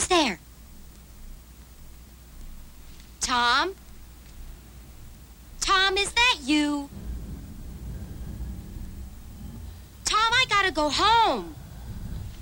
Who's there? Tom? Tom, is that you? Tom, I gotta go home.